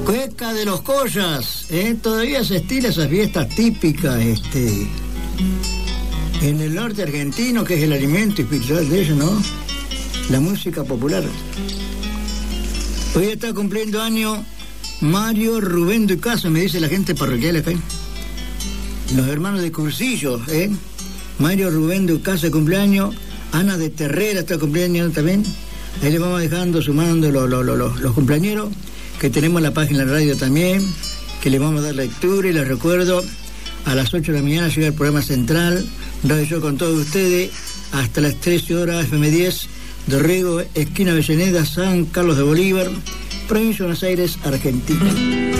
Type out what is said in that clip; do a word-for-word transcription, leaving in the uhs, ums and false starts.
Cueca de los Collas, ¿eh? Todavía se estila esas fiestas típicas, este, en el norte argentino, que es el alimento espiritual de ellos, ¿no? La música popular. Hoy está cumpliendo año Mario Rubén de Casa, me dice la gente parroquial acá. Los hermanos de Cursillo, ¿eh? Mario Rubén de Casa cumpleaños. Ana de Terrera está cumpliendo también. Ahí le vamos dejando, sumando los, los, los, los cumpleañeros, que tenemos la página de radio también, que le vamos a dar lectura. Y les recuerdo, a las ocho de la mañana llega el programa central, Radio Yo con todos ustedes, hasta las trece horas, F M diez, Dorrego, esquina Avellaneda, San Carlos de Bolívar, provincia de Buenos Aires, Argentina.